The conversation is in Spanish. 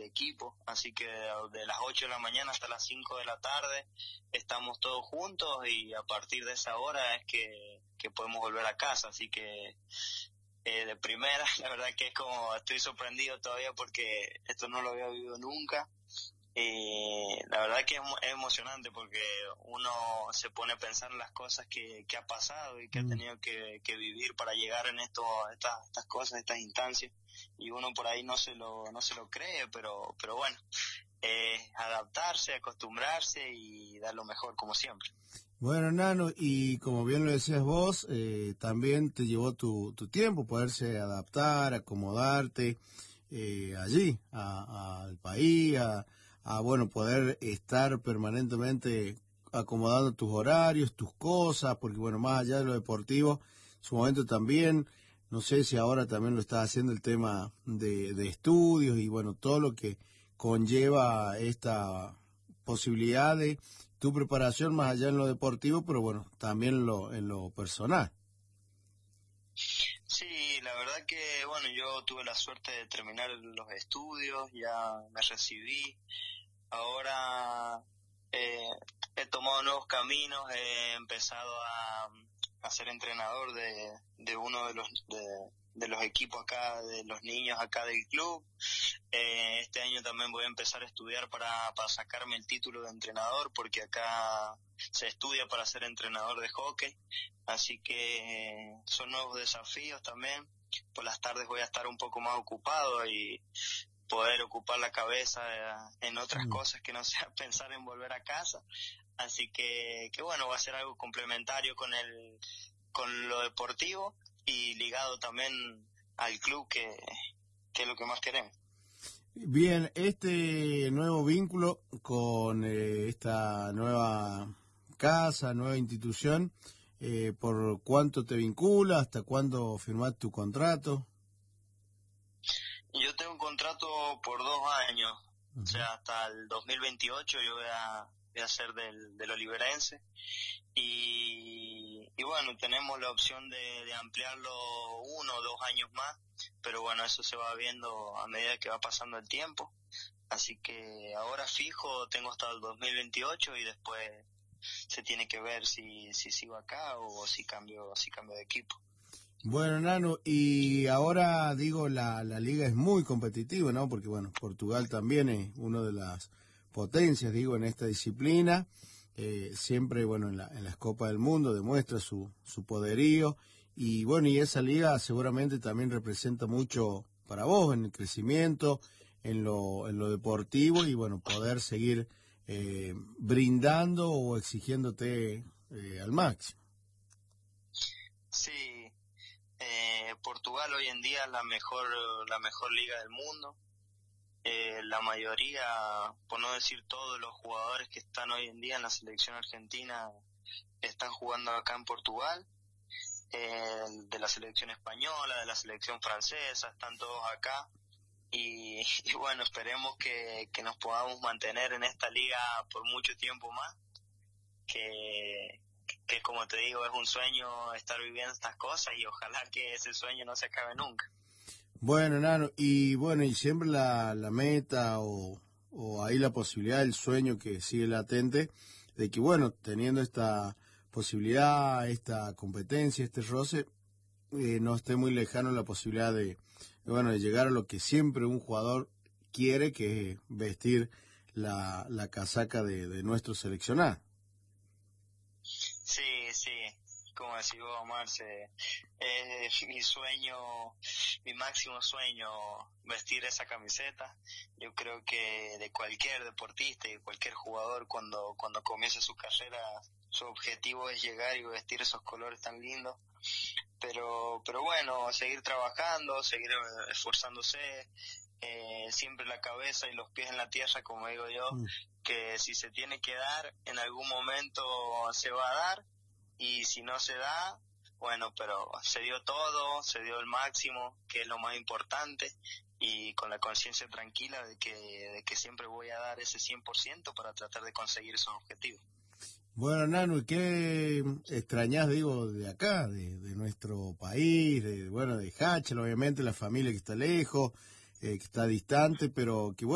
equipo, así que de las 8 de la mañana hasta las 5 de la tarde estamos todos juntos y a partir de esa hora es que podemos volver a casa, así que de primera, la verdad que es como, estoy sorprendido todavía porque esto no lo había vivido nunca. La verdad que es emocionante porque uno se pone a pensar en las cosas que ha pasado y que ha tenido que vivir para llegar en estas cosas, estas instancias, y uno por ahí no se lo cree, pero bueno, adaptarse, acostumbrarse y dar lo mejor como siempre. Bueno, Nano, y como bien lo decías vos, también te llevó tu tiempo poderse adaptar, acomodarte allí, al país, bueno, poder estar permanentemente acomodando tus horarios, tus cosas, porque bueno, más allá de lo deportivo, en su momento también, no sé si ahora también lo estás haciendo el tema de estudios y bueno, todo lo que conlleva esta posibilidad de tu preparación más allá en lo deportivo, pero bueno, también en lo personal. Sí, la verdad que, bueno, yo tuve la suerte de terminar los estudios, ya me recibí, ahora he tomado nuevos caminos, he empezado a ser entrenador de uno de los equipos acá, de los niños acá del club. Este año también voy a empezar a estudiar para sacarme el título de entrenador, porque acá se estudia para ser entrenador de hockey, así que son nuevos desafíos también. Por las tardes voy a estar un poco más ocupado y poder ocupar la cabeza en otras cosas que no sea pensar en volver a casa, así que bueno, va a ser algo complementario con lo deportivo y ligado también al club, que es lo que más queremos. Bien, este nuevo vínculo con esta nueva casa, nueva institución, ¿por cuánto te vincula? ¿Hasta cuándo firmaste tu contrato? Yo tengo un contrato por 2 años, o sea, hasta el 2028 yo voy a ser del Oliverense, y bueno, tenemos la opción de ampliarlo 1 o 2 años más, pero bueno, eso se va viendo a medida que va pasando el tiempo, así que ahora fijo tengo hasta el 2028 y después se tiene que ver si sigo acá o si cambio de equipo. Bueno, Nano, y ahora digo, la liga es muy competitiva, ¿no? Porque bueno, Portugal también es una de las potencias, digo, en esta disciplina. Siempre, bueno, en las Copas del Mundo demuestra su poderío. Y bueno, y esa liga seguramente también representa mucho para vos en el crecimiento, en lo deportivo y bueno, poder seguir brindando o exigiéndote al máximo. Sí, Portugal hoy en día es la mejor liga del mundo. La mayoría, por no decir todos los jugadores que están hoy en día en la selección argentina están jugando acá en Portugal. De la selección española, de la selección francesa, están todos acá. Y bueno, esperemos que nos podamos mantener en esta liga por mucho tiempo más, que como te digo, es un sueño estar viviendo estas cosas y ojalá que ese sueño no se acabe nunca. Bueno, Nano, y bueno, y siempre la meta o ahí la posibilidad, el sueño que sigue latente, de que bueno, teniendo esta posibilidad, esta competencia, este roce, no esté muy lejano la posibilidad bueno, de llegar a lo que siempre un jugador quiere, que es vestir la casaca de nuestro seleccionado. Sí, como decís vos, Marce, es mi sueño, mi máximo sueño, vestir esa camiseta. Yo creo que de cualquier deportista y cualquier jugador cuando comienza su carrera, su objetivo es llegar y vestir esos colores tan lindos. Pero bueno, seguir trabajando, seguir esforzándose, siempre la cabeza y los pies en la tierra, como digo yo, que si se tiene que dar, en algún momento se va a dar, y si no se da, bueno, pero se dio todo, se dio el máximo, que es lo más importante, y con la conciencia tranquila de que siempre voy a dar ese 100% para tratar de conseguir esos objetivos. Bueno, Nano, ¿y qué extrañás, digo, de acá, de nuestro país, bueno, de Hachel, obviamente, la familia que está lejos, que está distante, pero que bueno.